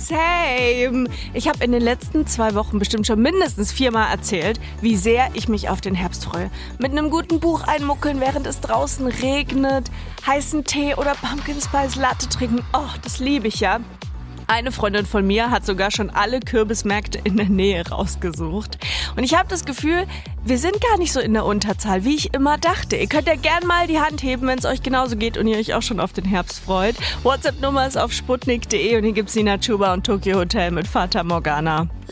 same. Ich habe in den letzten 2 Wochen bestimmt schon mindestens 4-mal erzählt, wie sehr ich mich auf den Herbst freue. Mit einem guten Buch einmuckeln, während es draußen regnet, heißen Tee oder Pumpkin Spice Latte trinken. Oh, das liebe ich ja. Eine Freundin von mir hat sogar schon alle Kürbismärkte in der Nähe rausgesucht. Und ich habe das Gefühl, wir sind gar nicht so in der Unterzahl, wie ich immer dachte. Ihr könnt ja gern mal die Hand heben, wenn es euch genauso geht und ihr euch auch schon auf den Herbst freut. WhatsApp-Nummer ist auf sputnik.de und hier gibt's Nina Chuba und Tokyo Hotel mit Fata Morgana.